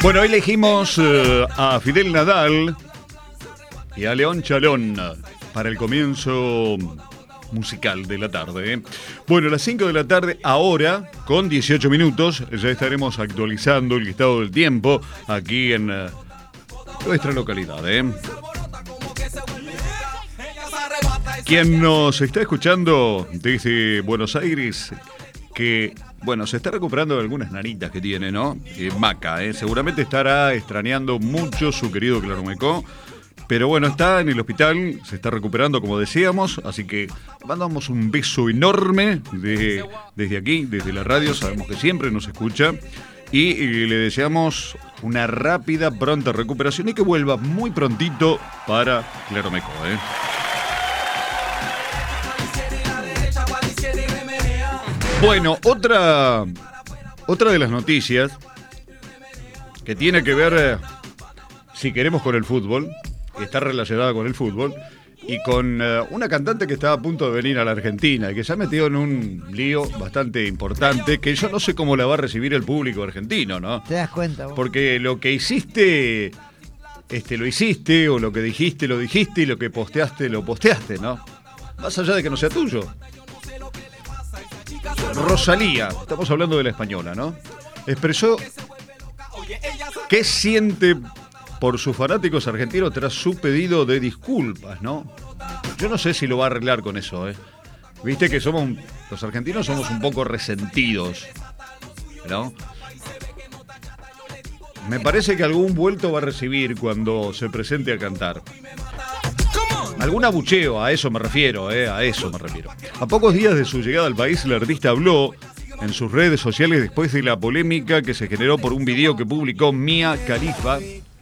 Bueno, hoy elegimos a Fidel Nadal y a León Chalón para el comienzo musical de la tarde. Bueno, a las 5 de la tarde, ahora, con 18 minutos, ya estaremos actualizando el listado del tiempo aquí en nuestra localidad. Quien nos está escuchando desde Buenos Aires, que, bueno, se está recuperando de algunas nanitas que tiene, ¿no? Maca, seguramente estará extrañando mucho su querido Claromecó. Pero bueno, está en el hospital, se está recuperando como decíamos, así que mandamos un beso enorme desde aquí, desde la radio, sabemos que siempre nos escucha, y le deseamos una rápida, pronta recuperación y que vuelva muy prontito para Claromecó, Bueno, otra de las noticias que tiene que ver, si queremos, con el fútbol, que está relacionada con el fútbol, y con una cantante que estaba a punto de venir a la Argentina y que se ha metido en un lío bastante importante, que yo no sé cómo la va a recibir el público argentino, ¿no? ¿Te das cuenta vos? Porque lo que hiciste, lo hiciste, o lo que dijiste, lo dijiste, y lo que posteaste, lo posteaste, ¿no? Más allá de que no sea tuyo. Rosalía, estamos hablando de la española, ¿no? Expresó qué siente por sus fanáticos argentinos tras su pedido de disculpas, ¿no? Yo no sé si lo va a arreglar con eso, Viste que los argentinos somos un poco resentidos, ¿no? Me parece que algún vuelto va a recibir cuando se presente a cantar. Algún abucheo, a eso me refiero, a eso me refiero. A pocos días de su llegada al país, el artista habló en sus redes sociales después de la polémica que se generó por un video que publicó Mia Khalifa.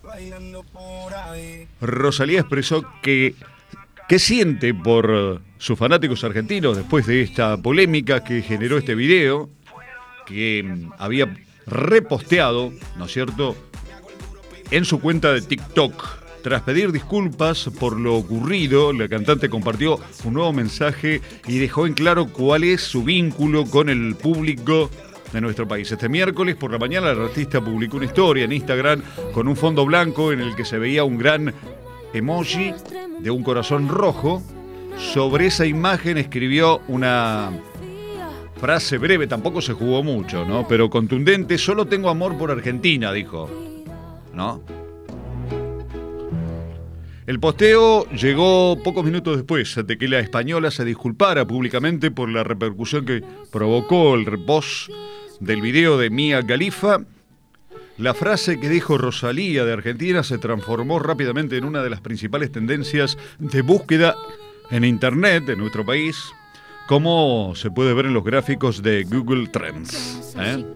Rosalía expresó que siente por sus fanáticos argentinos después de esta polémica que generó este video, que había reposteado, ¿no es cierto?, en su cuenta de TikTok. Tras pedir disculpas por lo ocurrido, la cantante compartió un nuevo mensaje y dejó en claro cuál es su vínculo con el público de nuestro país. Este miércoles por la mañana el artista publicó una historia en Instagram con un fondo blanco en el que se veía un gran emoji de un corazón rojo. Sobre esa imagen escribió una frase breve, tampoco se jugó mucho, ¿no? Pero contundente: solo tengo amor por Argentina, dijo, ¿no? El posteo llegó pocos minutos después de que la española se disculpara públicamente por la repercusión que provocó el repost del video de Mia Khalifa. La frase que dijo Rosalía de Argentina se transformó rápidamente en una de las principales tendencias de búsqueda en Internet de nuestro país, como se puede ver en los gráficos de Google Trends.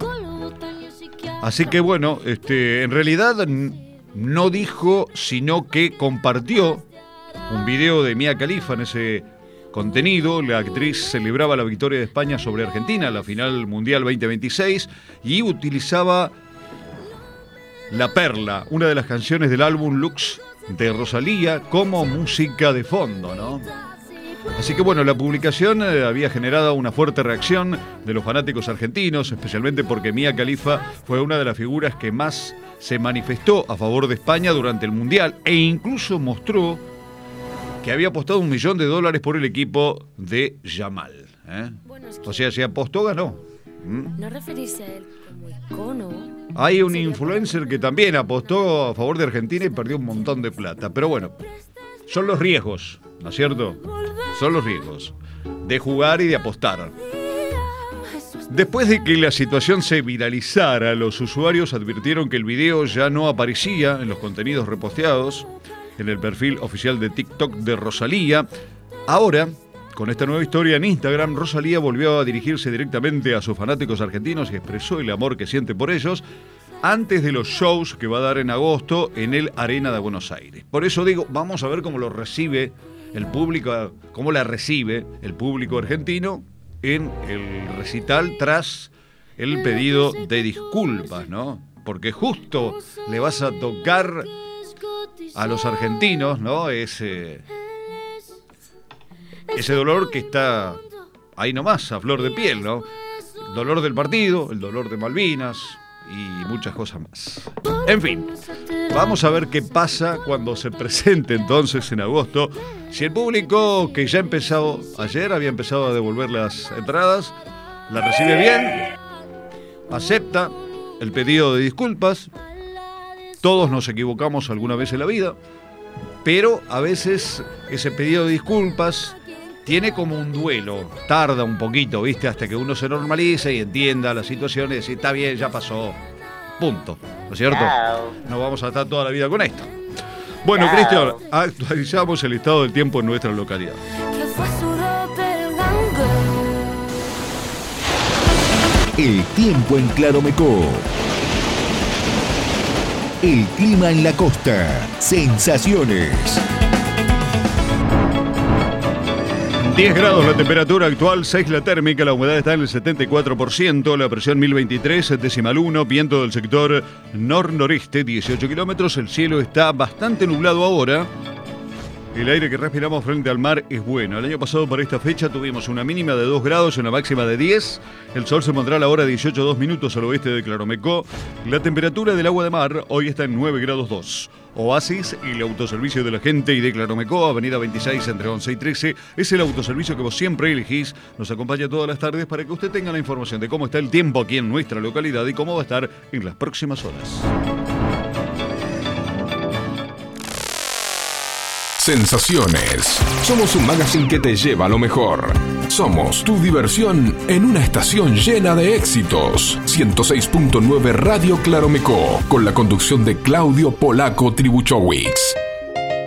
Así que bueno, en realidad no dijo, sino que compartió un video de Mia Khalifa. En ese contenido, la actriz celebraba la victoria de España sobre Argentina en la final mundial 2026 y utilizaba La Perla, una de las canciones del álbum Lux de Rosalía, como música de fondo, ¿no? Así que bueno, la publicación había generado una fuerte reacción de los fanáticos argentinos, especialmente porque Mia Khalifa fue una de las figuras que más se manifestó a favor de España durante el Mundial e incluso mostró que había apostado $1 millón por el equipo de Yamal. Bueno, es que O sea, si apostó, ganó. no referirse a él como icono. Hay un influencer que también apostó a favor de Argentina y perdió un montón de plata. Pero bueno, son los riesgos, ¿no es cierto? Son los riesgos de jugar y de apostar. Después de que la situación se viralizara, los usuarios advirtieron que el video ya no aparecía en los contenidos reposteados en el perfil oficial de TikTok de Rosalía. Ahora, con esta nueva historia en Instagram, Rosalía volvió a dirigirse directamente a sus fanáticos argentinos y expresó el amor que siente por ellos antes de los shows que va a dar en agosto en el Arena de Buenos Aires. Por eso digo, vamos a ver cómo lo recibe el público, cómo la recibe el público argentino en el recital tras el pedido de disculpas, ¿no? Porque justo le vas a tocar a los argentinos, ¿no? Ese dolor que está ahí nomás, a flor de piel, ¿no? El dolor del partido, el dolor de Malvinas, y muchas cosas más. En fin, vamos a ver qué pasa cuando se presente entonces en agosto. Si el público que ya empezó ayer, había empezado a devolver las entradas, la recibe bien, acepta el pedido de disculpas. Todos nos equivocamos alguna vez en la vida, pero a veces ese pedido de disculpas tiene como un duelo, tarda un poquito, ¿viste? Hasta que uno se normalice y entienda la situación y decir, está bien, ya pasó, punto, ¿no es cierto? No vamos a estar toda la vida con esto. Bueno, Cristian, actualizamos el estado del tiempo en nuestra localidad. El tiempo en Claromecó. El clima en la costa. Sensaciones. 10 grados la temperatura actual, 6 la térmica, la humedad está en el 74%, la presión 1023, decimal 1, viento del sector nor-noreste, 18 kilómetros, el cielo está bastante nublado ahora. El aire que respiramos frente al mar es bueno. El año pasado por esta fecha tuvimos una mínima de 2 grados y una máxima de 10. El sol se pondrá a la hora 18:02 al oeste de Claromecó. La temperatura del agua de mar hoy está en 9 grados 2. Oasis, el autoservicio de la gente y de Claromecó, avenida 26 entre 11 y 13, es el autoservicio que vos siempre elegís. Nos acompaña todas las tardes para que usted tenga la información de cómo está el tiempo aquí en nuestra localidad y cómo va a estar en las próximas horas. Sensaciones. Somos un magazine que te lleva a lo mejor. Somos tu diversión en una estación llena de éxitos. 106.9 Radio Claromecó, con la conducción de Claudio Polaco Tribuchowicz.